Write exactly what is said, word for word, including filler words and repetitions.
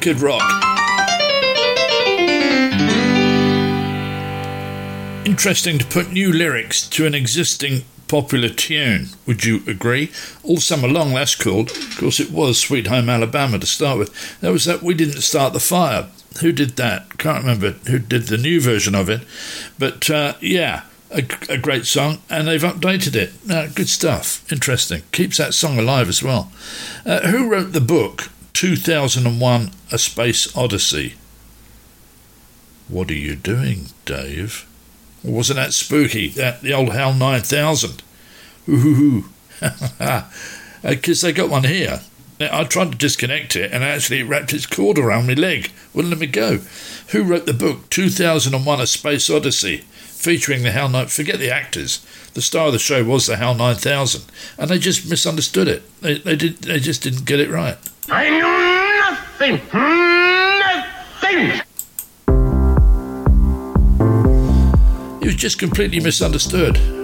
Kid Rock. Interesting to put new lyrics to an existing popular tune, would you agree? All Summer Long, that's called. Of course, it was Sweet Home Alabama to start with. There was that We Didn't Start the Fire. Who did that? Can't remember who did the new version of it. But, uh, yeah, a, a great song, and they've updated it. Uh, good stuff. Interesting. Keeps that song alive as well. Uh, who wrote the book two thousand one A Space Odyssey? What are you doing, Dave? Wasn't that spooky? That the old HAL nine thousand. Ooh, because they got one here. I tried to disconnect it, and actually it wrapped its cord around my leg. Wouldn't let me go. Who wrote the book two thousand one: A Space Odyssey, featuring the HAL nine? Forget the actors. The star of the show was the HAL nine thousand, and they just misunderstood it. They they did. They just didn't get it right. I knew nothing. Nothing. It was just completely misunderstood.